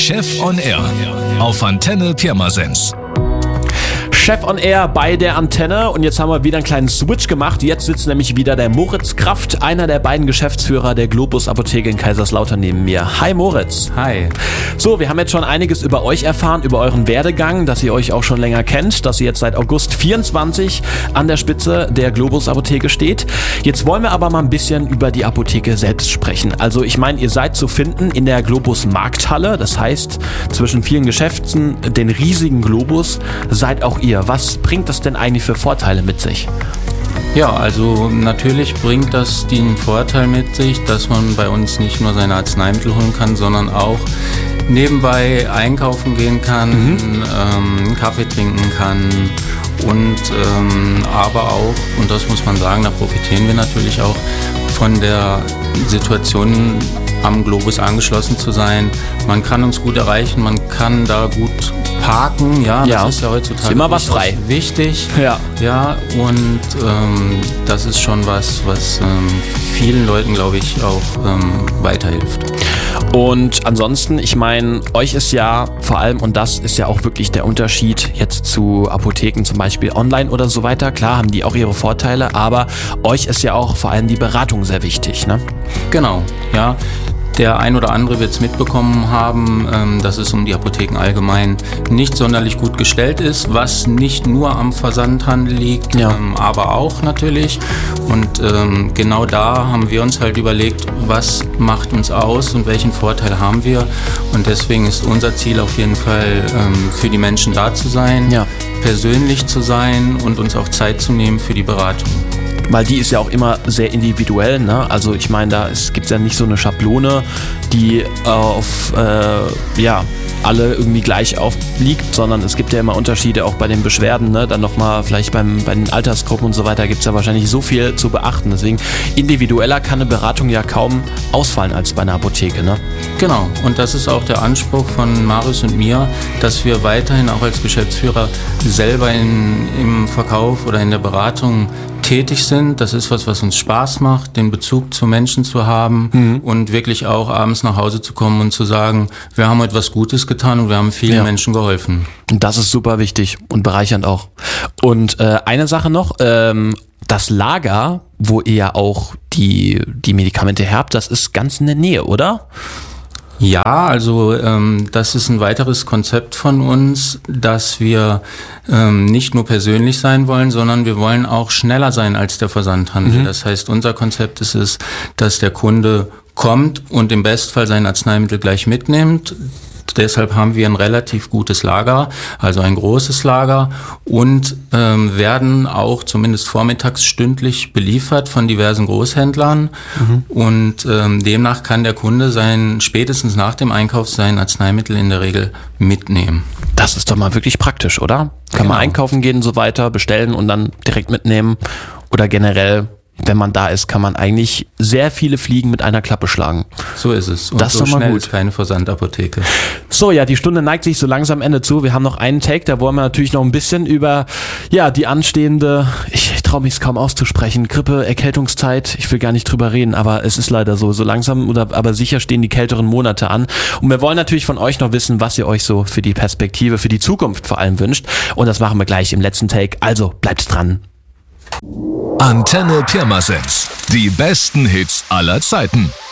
Chef on Air auf Antenne Pirmasens. Chef on Air bei der Antenne und jetzt haben wir wieder einen kleinen Switch gemacht. Jetzt sitzt nämlich wieder der Moritz Kraft, einer der beiden Geschäftsführer der Globus Apotheke in Kaiserslautern neben mir. Hi Moritz. Hi. So, wir haben jetzt schon einiges über euch erfahren, über euren Werdegang, dass ihr euch auch schon länger kennt, dass ihr jetzt seit August 24 an der Spitze der Globus Apotheke steht. Jetzt wollen wir aber mal ein bisschen über die Apotheke selbst sprechen. Also ich meine, ihr seid zu finden in der Globus Markthalle, das heißt zwischen vielen Geschäften, den riesigen Globus, seid auch ihr. Was bringt das denn eigentlich für Vorteile mit sich? Ja, also natürlich bringt das den Vorteil mit sich, dass man bei uns nicht nur seine Arzneimittel holen kann, sondern auch nebenbei einkaufen gehen kann, Kaffee trinken kann und aber auch, und das muss man sagen, da profitieren wir natürlich auch von der Situation, am Globus angeschlossen zu sein. Man kann uns gut erreichen, man kann da gut parken, das ist ja heutzutage ist immer was frei. Wichtig. Ja, und das ist schon was vielen Leuten, glaube ich, auch weiterhilft. Und ansonsten, ich meine, euch ist ja vor allem, und das ist ja auch wirklich der Unterschied jetzt zu Apotheken zum Beispiel online oder so weiter, klar haben die auch ihre Vorteile, aber euch ist ja auch vor allem die Beratung sehr wichtig, ne? Genau, ja. Der ein oder andere wird es mitbekommen haben, dass es um die Apotheken allgemein nicht sonderlich gut gestellt ist, was nicht nur am Versandhandel liegt, aber auch natürlich. Und genau da haben wir uns halt überlegt, was macht uns aus und welchen Vorteil haben wir. Und deswegen ist unser Ziel auf jeden Fall, für die Menschen da zu sein, persönlich zu sein und uns auch Zeit zu nehmen für die Beratung. Weil die ist ja auch immer sehr individuell, ne? Also ich meine, da gibt es ja nicht so eine Schablone, die auf alle irgendwie gleich aufliegt, sondern es gibt ja immer Unterschiede auch bei den Beschwerden, ne? Dann nochmal vielleicht bei den Altersgruppen und so weiter gibt es ja wahrscheinlich so viel zu beachten. Deswegen individueller kann eine Beratung ja kaum ausfallen als bei einer Apotheke, ne? Genau, und das ist auch der Anspruch von Marius und mir, dass wir weiterhin auch als Geschäftsführer selber im Verkauf oder in der Beratung tätig sind. Das ist was uns Spaß macht, den Bezug zu Menschen zu haben und wirklich auch abends nach Hause zu kommen und zu sagen, wir haben heute was Gutes getan und wir haben vielen Menschen geholfen. Und das ist super wichtig und bereichernd auch. Und eine Sache noch, das Lager, wo ihr ja auch die Medikamente habt, das ist ganz in der Nähe, oder? Ja, also das ist ein weiteres Konzept von uns, dass wir nicht nur persönlich sein wollen, sondern wir wollen auch schneller sein als der Versandhandel. Das heißt, unser Konzept ist es, dass der Kunde kommt und im Bestfall sein Arzneimittel gleich mitnimmt. Deshalb haben wir ein relativ gutes Lager, also ein großes Lager und werden auch zumindest vormittags stündlich beliefert von diversen Großhändlern und demnach kann der Kunde spätestens nach dem Einkauf sein Arzneimittel in der Regel mitnehmen. Das ist doch mal wirklich praktisch, oder? Kann man einkaufen gehen und so weiter, bestellen und dann direkt mitnehmen oder generell, wenn man da ist, kann man eigentlich sehr viele Fliegen mit einer Klappe schlagen. So ist es. Und das so ist doch mal schnell gut. Ist keine Versandapotheke. So, ja, die Stunde neigt sich so langsam Ende zu. Wir haben noch einen Take, da wollen wir natürlich noch ein bisschen über die anstehende, ich traue mich es kaum auszusprechen, Grippe, Erkältungszeit, ich will gar nicht drüber reden, aber es ist leider so langsam aber sicher stehen die kälteren Monate an. Und wir wollen natürlich von euch noch wissen, was ihr euch so für die Perspektive, für die Zukunft vor allem wünscht. Und das machen wir gleich im letzten Take. Also, bleibt dran. Antenne Pirmasens. Die besten Hits aller Zeiten.